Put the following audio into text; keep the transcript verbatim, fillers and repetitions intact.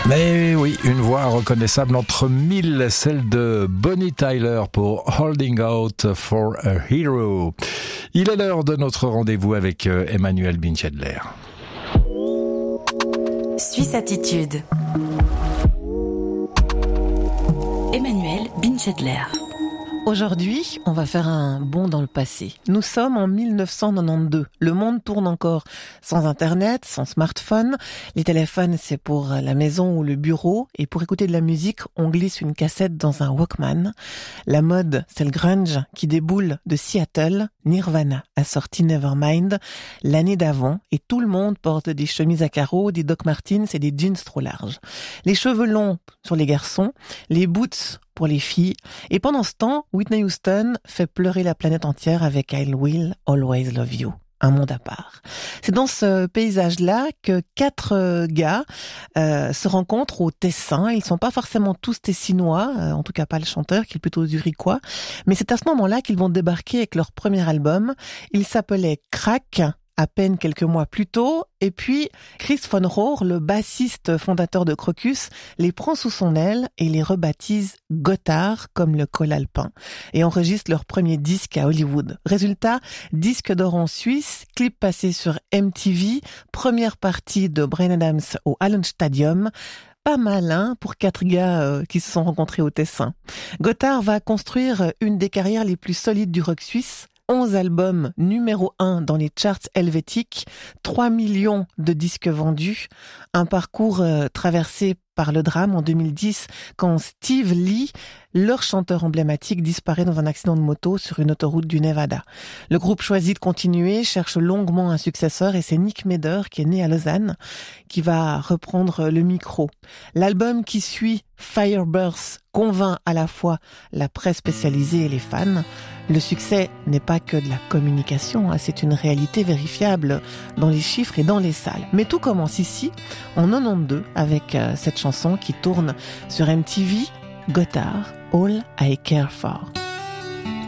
Mais oui, une voix reconnaissable entre mille, celle de Bonnie Tyler pour Holding Out for a Hero. Il est l'heure de notre rendez-vous avec Emmanuel Binchedler. Suisse Attitude. Emmanuel Binchedler. Aujourd'hui, on va faire un bond dans le passé. Nous sommes en mille neuf cent quatre-vingt-douze. Le monde tourne encore sans Internet, sans smartphone. Les téléphones, c'est pour la maison ou le bureau. Et pour écouter de la musique, on glisse une cassette dans un Walkman. La mode, c'est le grunge qui déboule de Seattle. Nirvana a sorti Nevermind l'année d'avant. Et tout le monde porte des chemises à carreaux, des Doc Martens et des jeans trop larges. Les cheveux longs sur les garçons, les boots pour les filles. Et pendant ce temps, Whitney Houston fait pleurer la planète entière avec I Will Always Love You. Un monde à part. C'est dans ce paysage-là que quatre euh, gars euh, se rencontrent au Tessin. Ils sont pas forcément tous tessinois, euh, en tout cas pas le chanteur, qui est plutôt zurichois. Mais c'est à ce moment-là qu'ils vont débarquer avec leur premier album. Il s'appelait Crack, à peine quelques mois plus tôt, et puis Chris von Rohr, le bassiste fondateur de Krokus, les prend sous son aile et les rebaptise Gotthard, comme le col alpin, et enregistre leur premier disque à Hollywood. Résultat, disque d'or en Suisse, clip passé sur M T V, première partie de Bryan Adams au Hallenstadion. Pas mal, hein, pour quatre gars euh, qui se sont rencontrés au Tessin. Gotthard va construire une des carrières les plus solides du rock suisse. onze albums numéro un dans les charts helvétiques, trois millions de disques vendus, un parcours euh, traversé par le drame en deux mille dix quand Steve Lee, leur chanteur emblématique, disparaît dans un accident de moto sur une autoroute du Nevada. Le groupe choisit de continuer, cherche longuement un successeur et c'est Nick Meder, qui est né à Lausanne, qui va reprendre le micro. L'album qui suit, Firebirth, convainc à la fois la presse spécialisée et les fans. Le succès n'est pas que de la communication, hein, c'est une réalité vérifiable dans les chiffres et dans les salles. Mais tout commence ici, en quatre-vingt-douze, avec euh, cette chanson qui tourne sur M T V, Gotthard, All I Care For.